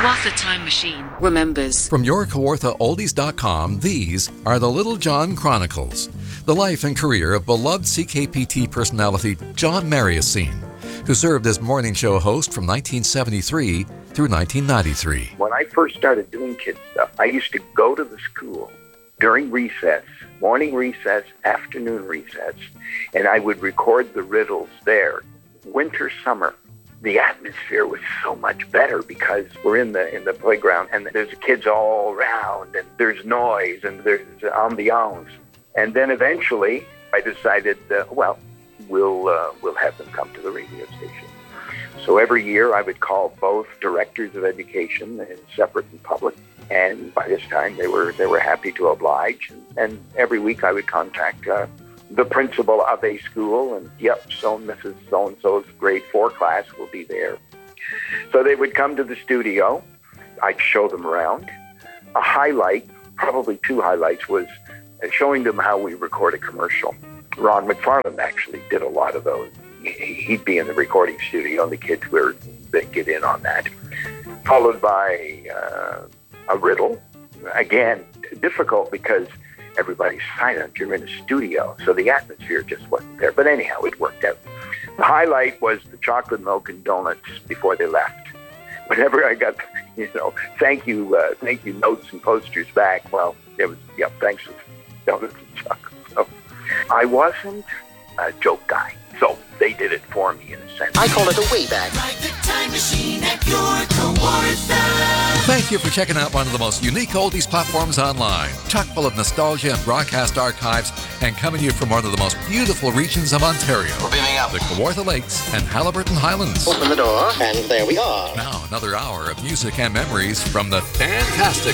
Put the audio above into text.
Kawartha Time Machine remembers. From your KawarthaOldies.com, these are the Little John Chronicles, the life and career of beloved CKPT personality John Mariusine, who served as morning show host from 1973 through 1993. When I first started doing kid stuff, I used to go to the school during recess, morning recess, afternoon recess, and I would record the riddles there. Winter, summer, the atmosphere was so much better because we're in the playground and there's kids all around and there's noise and there's ambiance. And then eventually I decided, we'll have them come to the radio station. So every year I would call both directors of education in separate and public. And by this time they were happy to oblige. And every week I would contact the principal of a school, and so Mrs. So-and-so's grade 4 class will be there. So they would come to the studio. I'd show them around. A highlight, probably 2 highlights, was showing them how we record a commercial. Ron McFarland actually did a lot of those. He'd be in the recording studio, and the kids they'd get in on that. Followed by a riddle. Again, difficult because everybody's silent. You're in a studio, so the atmosphere just wasn't there. But anyhow, it worked out. The highlight was the chocolate milk and donuts before they left. Whenever I got, thank you notes and posters back, well, it was, thanks for donuts and chocolate. So I wasn't a joke guy, so they did it for me in a sense. I call it a way back. Ride the time machine at your Kawartha. Thank you for checking out one of the most unique oldies platforms online, chock full of nostalgia and broadcast archives, and coming to you from one of the most beautiful regions of Ontario. We're beaming up. The Kawartha Lakes and Haliburton Highlands. Open the door, and there we are. Now another hour of music and memories from the fantastic